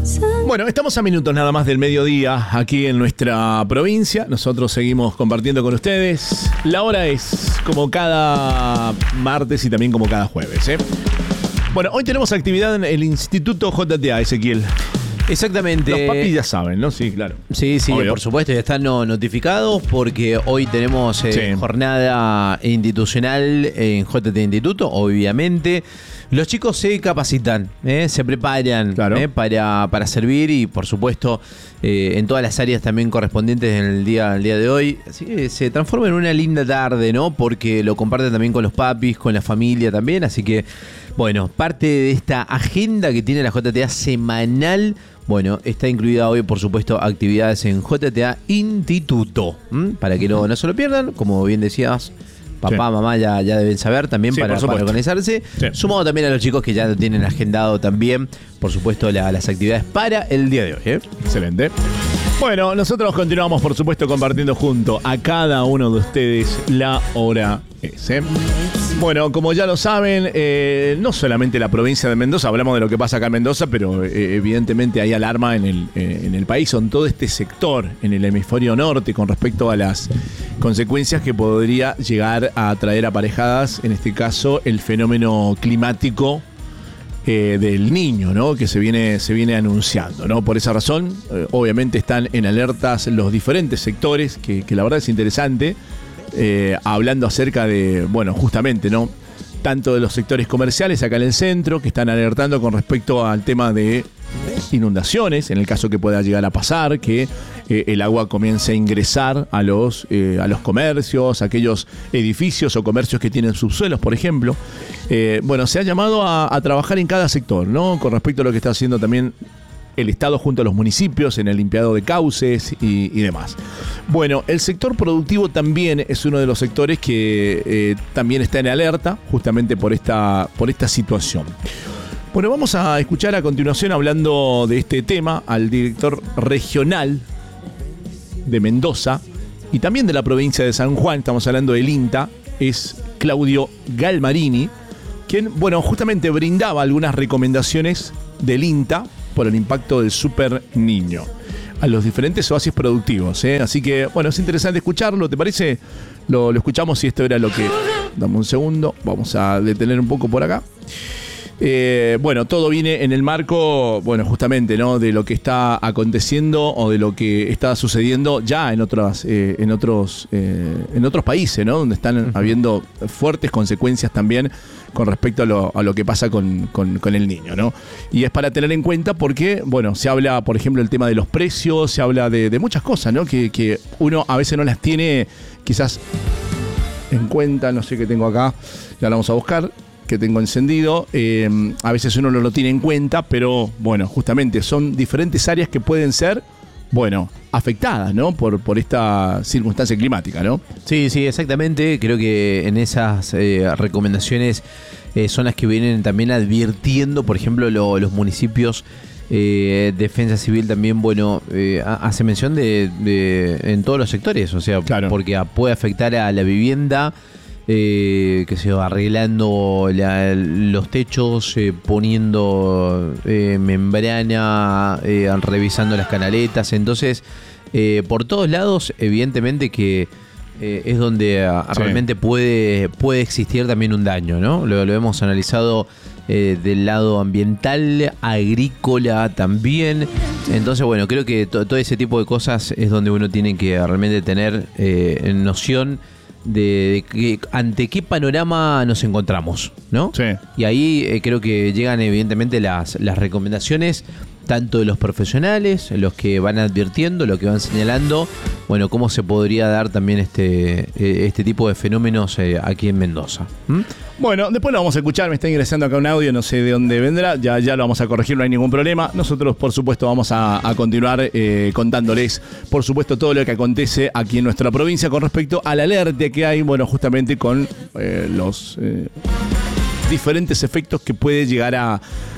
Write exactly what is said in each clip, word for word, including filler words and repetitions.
Bueno, estamos a minutos nada más del mediodía aquí en nuestra provincia. Nosotros seguimos compartiendo con ustedes. La hora es como cada martes y también como cada jueves, ¿eh? Bueno, hoy tenemos actividad en el Instituto J T A, Ezequiel. Exactamente. Los papis ya saben, ¿no? Sí, claro. Sí, sí, Obvio. por supuesto, ya están no, notificados porque hoy tenemos eh, Sí. jornada institucional en J T A Instituto, obviamente. Los chicos se capacitan, ¿eh? se preparan Claro. ¿eh? para, para servir y, por supuesto, eh, en todas las áreas también correspondientes en el día, el día de hoy. Así que se transforma en una linda tarde, ¿no? Porque lo comparten también con los papis, con la familia también. Así que, bueno, parte de esta agenda que tiene la J T A semanal. Bueno, está incluida hoy, por supuesto, actividades en J T A Instituto. ¿m? Para que no, no se lo pierdan, como bien decías, papá, Sí. mamá ya, ya deben saber también Sí, para, por supuesto. para organizarse. Sí. Sumado también a los chicos que ya lo tienen agendado también, por supuesto, la- las actividades para el día de hoy, ¿eh? Excelente. Bueno, nosotros continuamos, por supuesto, compartiendo junto a cada uno de ustedes la hora S. Bueno, como ya lo saben, eh, no solamente la provincia de Mendoza, hablamos de lo que pasa acá en Mendoza, pero eh, evidentemente hay alarma en el, eh, en el país, en todo este sector, en el hemisferio norte, con respecto a las consecuencias que podría llegar a traer aparejadas, en este caso, el fenómeno climático Eh, del niño, ¿no? Que se viene, se viene anunciando, ¿no? Por esa razón, eh, obviamente están en alertas los diferentes sectores, que, que la verdad es interesante, eh, hablando acerca de, bueno, justamente, ¿no? Tanto de los sectores comerciales acá en el centro, que están alertando con respecto al tema de inundaciones, en el caso que pueda llegar a pasar, que eh, el agua comience a ingresar a los, eh, a los comercios, a aquellos edificios o comercios que tienen subsuelos, por ejemplo. Eh, bueno, se ha llamado a, a trabajar en cada sector, ¿no? Con respecto a lo que está haciendo también el Estado junto a los municipios en el limpiado de cauces y, y demás. Bueno, el sector productivo también es uno de los sectores que eh, también está en alerta justamente por esta, por esta situación. Bueno, vamos a escuchar a continuación, hablando de este tema, al director regional de Mendoza y también de la provincia de San Juan. Estamos hablando del INTA, es Claudio Galmarini, quien, bueno, justamente brindaba algunas recomendaciones del INTA por el impacto del super niño a los diferentes oasis productivos, ¿eh? Así que, bueno, es interesante escucharlo, ¿te parece? Lo, lo escuchamos y esto era lo que... Dame un segundo, vamos a detener un poco por acá. Eh, bueno, todo viene en el marco, bueno, justamente, ¿no? De lo que está aconteciendo o de lo que está sucediendo ya en otras, eh, en otros, eh, en otros países, ¿no? Donde están uh-huh. habiendo fuertes consecuencias también con respecto a lo, a lo que pasa con, con, con el niño, ¿no? Y es para tener en cuenta porque, bueno, se habla, por ejemplo, el tema de los precios, se habla de, de muchas cosas, ¿no? Que, que uno a veces no las tiene quizás en cuenta, no sé qué tengo acá, ya la vamos a buscar. Que tengo encendido, eh, a veces uno no lo tiene en cuenta, pero bueno, justamente son diferentes áreas que pueden ser, bueno, afectadas, ¿no? Por, por esta circunstancia climática, ¿no? Sí, sí, exactamente. Creo que en esas eh, recomendaciones eh, son las que vienen también advirtiendo, por ejemplo, lo, los municipios. Eh, Defensa Civil también, bueno, eh, hace mención de, de en todos los sectores, o sea, claro. porque puede afectar a la vivienda. Eh, que se va arreglando la, los techos, eh, poniendo eh, membrana, eh, revisando las canaletas. Entonces, eh, por todos lados, evidentemente que eh, es donde sí. realmente puede, puede existir también un daño, ¿no? Lo, lo hemos analizado eh, del lado ambiental, agrícola también. Entonces, bueno, creo que to, todo ese tipo de cosas es donde uno tiene que realmente tener eh, noción de, de que, ante qué panorama nos encontramos, ¿no? Sí. Y ahí eh, creo que llegan evidentemente las, las recomendaciones tanto de los profesionales, los que van advirtiendo, los que van señalando, bueno, cómo se podría dar también este, eh, este tipo de fenómenos eh, aquí en Mendoza. ¿Mm? Bueno, después lo vamos a escuchar, me está ingresando acá un audio, no sé de dónde vendrá, ya, ya lo vamos a corregir, no hay ningún problema. Nosotros, por supuesto, vamos a, a continuar eh, contándoles, por supuesto, todo lo que acontece aquí en nuestra provincia con respecto a la alerta que hay, bueno, justamente con eh, los... Eh, diferentes efectos que puede llegar a,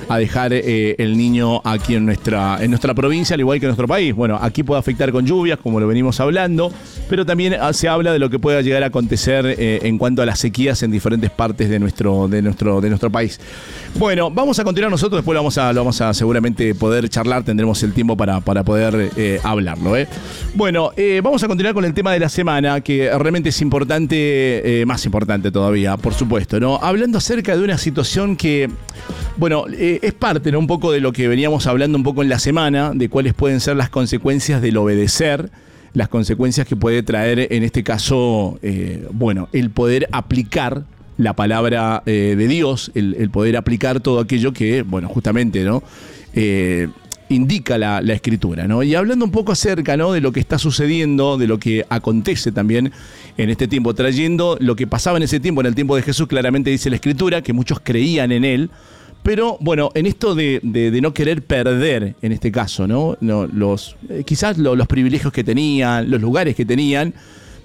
a dejar eh, el niño aquí en nuestra, en nuestra provincia, al igual que en nuestro país. Bueno, aquí puede afectar con lluvias, como lo venimos hablando, pero también se habla de lo que pueda llegar a acontecer eh, en cuanto a las sequías en diferentes partes de nuestro, de nuestro, de nuestro país. Bueno, vamos a continuar nosotros, después lo vamos a, lo vamos a seguramente poder charlar, tendremos el tiempo para, para poder eh, hablarlo. ¿eh? Bueno, eh, vamos a continuar con el tema de la semana, que realmente es importante, eh, más importante todavía, por supuesto, ¿no? Hablando acerca de una situación que, bueno, eh, es parte, ¿no? Un poco de lo que veníamos hablando un poco en la semana, de cuáles pueden ser las consecuencias del obedecer, las consecuencias que puede traer, en este caso, eh, bueno, el poder aplicar la palabra eh, de Dios, el, el poder aplicar todo aquello que, bueno, justamente, ¿no? Eh, indica la, la Escritura, ¿no? Y hablando un poco acerca, ¿no? de lo que está sucediendo, de lo que acontece también en este tiempo, trayendo lo que pasaba en ese tiempo, en el tiempo de Jesús, claramente dice la Escritura, que muchos creían en Él, pero bueno, en esto de, de, de no querer perder, en este caso, ¿no? no los, eh, quizás lo, los privilegios que tenían, los lugares que tenían,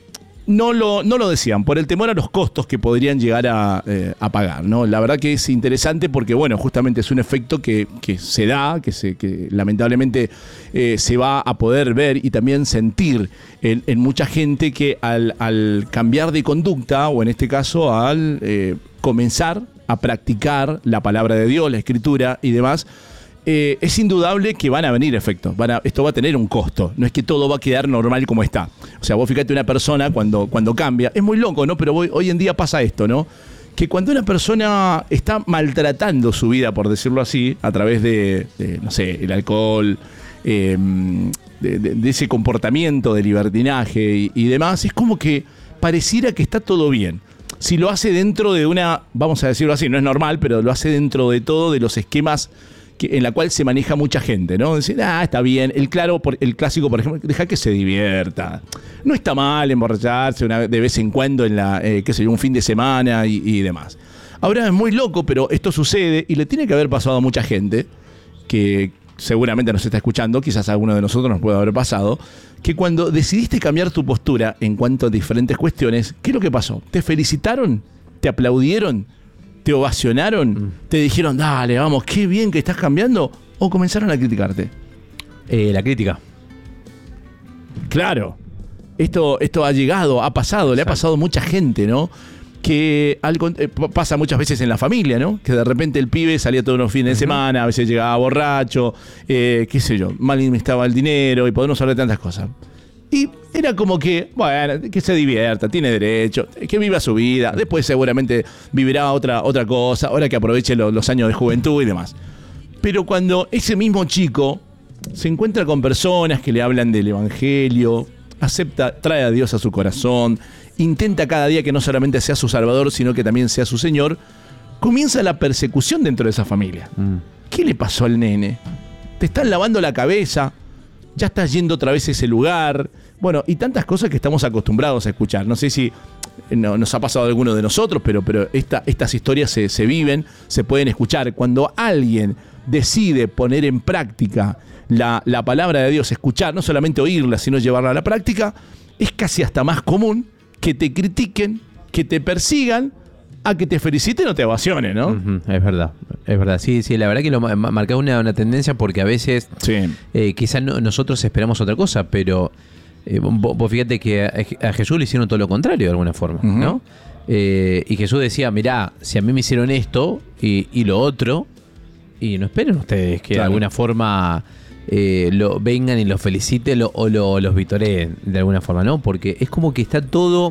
No lo, no lo decían, por el temor a los costos que podrían llegar a, eh, a pagar, ¿no? La verdad que es interesante porque, bueno, justamente es un efecto que, que se da, que, se, que lamentablemente eh, se va a poder ver y también sentir en, en mucha gente que al, al cambiar de conducta, o en este caso al eh, comenzar a practicar la palabra de Dios, la Escritura y demás, Eh, es indudable que van a venir efectos. Van a, esto va a tener un costo. No es que todo va a quedar normal como está. O sea, vos fíjate, una persona cuando, cuando cambia, es muy loco, ¿no? Pero hoy, hoy en día pasa esto, ¿no? Que cuando una persona está maltratando su vida, por decirlo así, a través de, de no sé, el alcohol, eh, de, de, de ese comportamiento de libertinaje y, y demás, es como que pareciera que está todo bien. Si lo hace dentro de una, vamos a decirlo así, no es normal, pero lo hace dentro de todo, de los esquemas que, en la cual se maneja mucha gente, ¿no? Decir, ah, está bien. El claro, por, el clásico, por ejemplo, deja que se divierta. No está mal emborracharse una, de vez en cuando en la, eh, qué sé yo, un fin de semana y, y demás. Ahora es muy loco, pero esto sucede y le tiene que haber pasado a mucha gente que seguramente nos está escuchando, quizás a alguno de nosotros nos puede haber pasado, que cuando decidiste cambiar tu postura en cuanto a diferentes cuestiones, ¿qué es lo que pasó? ¿Te felicitaron? ¿Te aplaudieron? ¿Te ovacionaron? Mm. ¿Te dijeron, dale, vamos, qué bien que estás cambiando? ¿O comenzaron a criticarte? Eh, la crítica. Claro. Esto, esto ha llegado, ha pasado, le ha pasado a mucha gente, ¿no? Que al, eh, pasa muchas veces en la familia, ¿no? Que de repente el pibe salía todos los fines uh-huh. de semana, a veces llegaba borracho, eh, qué sé yo, mal administraba el dinero y podemos hablar de tantas cosas. Y era como que, bueno, que se divierta, tiene derecho, que viva su vida, después seguramente vivirá otra, otra cosa, ahora que aproveche lo, los años de juventud y demás. Pero cuando ese mismo chico se encuentra con personas que le hablan del evangelio, acepta, trae a Dios a su corazón, intenta cada día que no solamente sea su salvador, sino que también sea su señor, comienza la persecución dentro de esa familia. Mm. ¿Qué le pasó al nene? Te están lavando la cabeza, ya estás yendo otra vez a ese lugar, bueno, y tantas cosas que estamos acostumbrados a escuchar. No sé si no, nos ha pasado a alguno de nosotros, pero, pero esta, estas historias se, se viven, se pueden escuchar. Cuando alguien decide poner en práctica la, la palabra de Dios, escuchar, no solamente oírla, sino llevarla a la práctica, es casi hasta más común que te critiquen, que te persigan, a que te feliciten o te ovacionen, ¿no? Uh-huh, es verdad, es verdad. Sí, sí, la verdad que lo marca una, una tendencia porque a veces sí. eh, quizás no, nosotros esperamos otra cosa, pero eh, vos, vos fíjate que a, a Jesús le hicieron todo lo contrario de alguna forma, uh-huh. ¿no? Eh, y Jesús decía, mirá, si a mí me hicieron esto y, y lo otro, y no esperen ustedes que claro. de alguna forma eh, lo vengan y los feliciten lo, o lo, los vitoreen de alguna forma, ¿no? Porque es como que está todo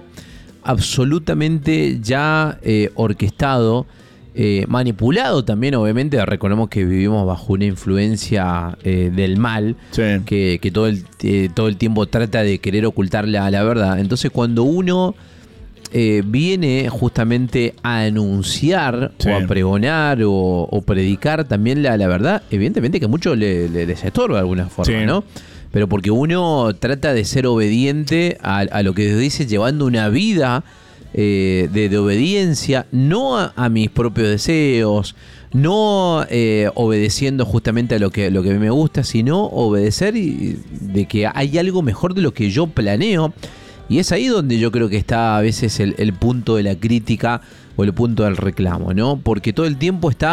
absolutamente ya eh, orquestado, eh, manipulado también, obviamente. Recordemos que vivimos bajo una influencia eh, del mal, sí. que, que todo, el, eh, todo el tiempo trata de querer ocultar la, la verdad. Entonces cuando uno eh, viene justamente a anunciar sí. o a pregonar o, o predicar también la, la verdad, evidentemente que a muchos le, le, les estorba de alguna forma, sí. ¿no? Pero porque uno trata de ser obediente a, a lo que Dios dice, llevando una vida eh, de, de obediencia, no a, a mis propios deseos, no eh, obedeciendo justamente a lo que, lo que a mí me gusta, sino obedecer y, de que hay algo mejor de lo que yo planeo. Y es ahí donde yo creo que está a veces el, el punto de la crítica o el punto del reclamo, ¿no? Porque todo el tiempo está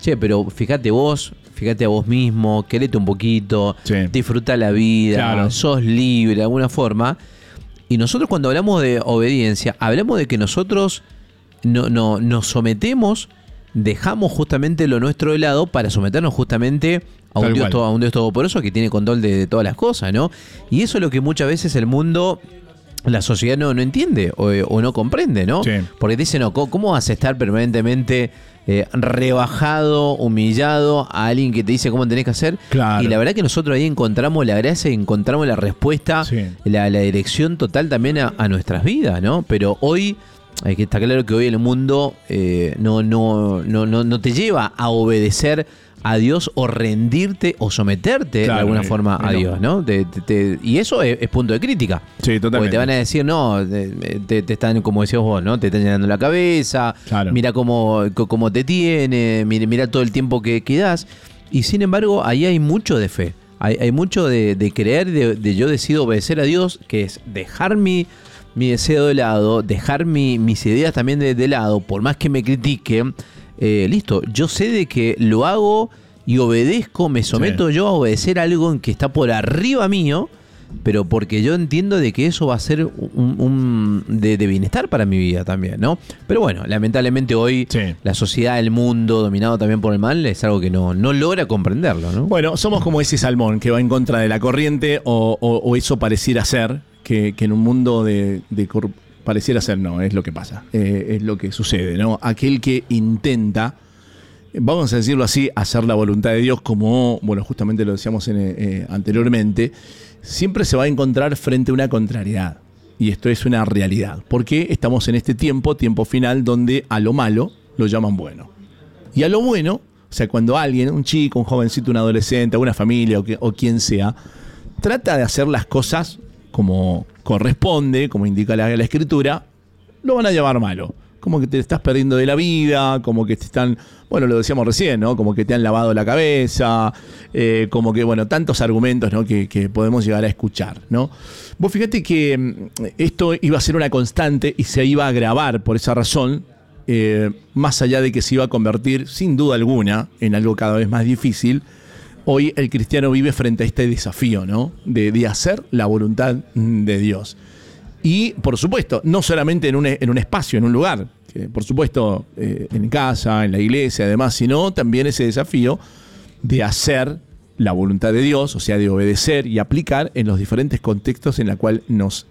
che, pero fíjate vos, fíjate a vos mismo, querete un poquito, sí. disfruta la vida, claro. sos libre de alguna forma. Y nosotros cuando hablamos de obediencia, hablamos de que nosotros no, no, nos sometemos, dejamos justamente lo nuestro de lado para someternos justamente a un, Dios, a un Dios todopoderoso que tiene control de, de todas las cosas, ¿no? Y eso es lo que muchas veces el mundo, la sociedad no, no entiende o, o no comprende, ¿no? Sí. Porque te dicen, no, ¿cómo vas a estar permanentemente eh, rebajado, humillado a alguien que te dice cómo tenés que hacer? Claro. Y la verdad que nosotros ahí encontramos la gracia y encontramos la respuesta, sí. la, la dirección total también a, a nuestras vidas, ¿no? Pero hoy, eh, que está claro que hoy el mundo eh, no, no, no, no, no te lleva a obedecer a Dios o rendirte o someterte claro, de alguna eh, forma a no. Dios, ¿no? Te, te, te, y eso es, es punto de crítica. Sí, totalmente. Porque te van a decir, no, te, te están, como decías vos, ¿no? Te están llenando la cabeza, claro. mira cómo, cómo te tiene, mira, mira todo el tiempo que, que das. Y sin embargo, ahí hay mucho de fe. Hay, hay mucho de, de creer, de, de yo decido obedecer a Dios, que es dejar mi, mi deseo de lado, dejar mi, mis ideas también de, de lado, por más que me critiquen. Eh, listo, yo sé de que lo hago y obedezco, me someto sí. yo a obedecer algo en que está por arriba mío, pero porque yo entiendo de que eso va a ser un, un de, de bienestar para mi vida también, ¿no? Pero bueno, lamentablemente hoy sí. la sociedad, el mundo, dominado también por el mal, es algo que no, no logra comprenderlo, ¿no? Bueno, somos como ese salmón que va en contra de la corriente o, o, o eso pareciera ser, que, que en un mundo de, de cor- pareciera ser, no, es lo que pasa, eh, es lo que sucede, ¿no? Aquel que intenta, vamos a decirlo así, hacer la voluntad de Dios, como, bueno, justamente lo decíamos en, eh, anteriormente, siempre se va a encontrar frente a una contrariedad. Y esto es una realidad. Porque estamos en este tiempo, tiempo final, donde a lo malo lo llaman bueno. Y a lo bueno, o sea, cuando alguien, un chico, un jovencito, un adolescente, una familia o, que, o quien sea, trata de hacer las cosas como corresponde, como indica la, la Escritura, lo van a llamar malo. Como que te estás perdiendo de la vida, como que te están, bueno, lo decíamos recién, ¿no? Como que te han lavado la cabeza, eh, como que, bueno, tantos argumentos, ¿no? Que, que podemos llegar a escuchar, ¿no? Vos fíjate que esto iba a ser una constante y se iba a agravar por esa razón, eh, más allá de que se iba a convertir, sin duda alguna, en algo cada vez más difícil. Hoy el cristiano vive frente a este desafío, ¿no? De, de hacer la voluntad de Dios. Y, por supuesto, no solamente en un, en un espacio, en un lugar, que por supuesto eh, en casa, en la iglesia, además, sino también ese desafío de hacer la voluntad de Dios, o sea, de obedecer y aplicar en los diferentes contextos en los cuales nos